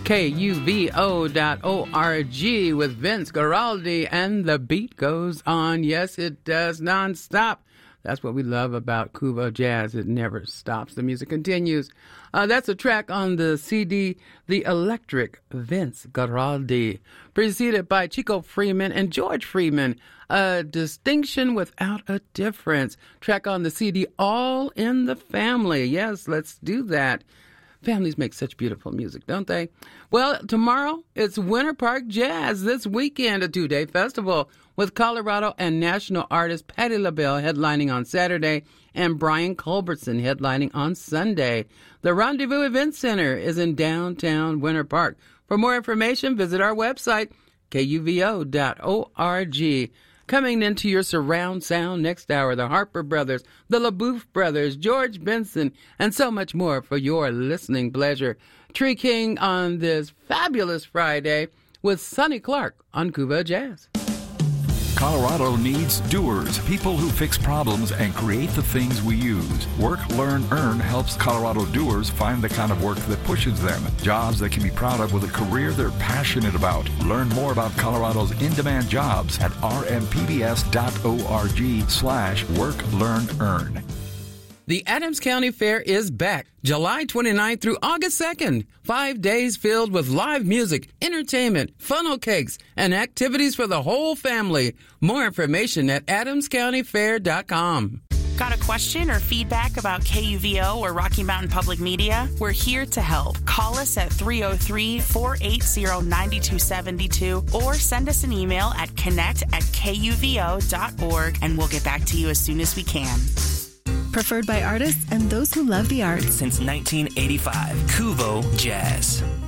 KUVO.org with Vince Guaraldi, and the beat goes on. Yes, it does, nonstop. That's what we love about Kuvo Jazz. It never stops. The music continues. That's a track on the CD, The Electric, Vince Guaraldi, preceded by Chico Freeman and George Freeman, A Distinction Without a Difference, track on the CD, All in the Family. Yes, let's do that. Families make such beautiful music, don't they? Well, tomorrow, it's Winter Park Jazz. This weekend, a 2-day festival with Colorado and national artist Patti LaBelle headlining on Saturday and Brian Culbertson headlining on Sunday. The Rendezvous Event Center is in downtown Winter Park. For more information, visit our website, kuvo.org. Coming into your surround sound next hour, the Harper Brothers, the LaBouffe Brothers, George Benson, and so much more for your listening pleasure. Tree King on this fabulous Friday with Sonny Clark on Kuvo Jazz. Colorado needs doers, people who fix problems and create the things we use. Work, Learn, Earn helps Colorado doers find the kind of work that pushes them, jobs they can be proud of with a career they're passionate about. Learn more about Colorado's in-demand jobs at rmpbs.org/Work, Learn, Earn. The Adams County Fair is back, July 29th through August 2nd. 5 days filled with live music, entertainment, funnel cakes, and activities for the whole family. More information at adamscountyfair.com. Got a question or feedback about KUVO or Rocky Mountain Public Media? We're here to help. Call us at 303-480-9272 or send us an email at connect@kuvo.org, and we'll get back to you as soon as we can. Preferred by artists and those who love the arts. Since 1985, Kuvo Jazz.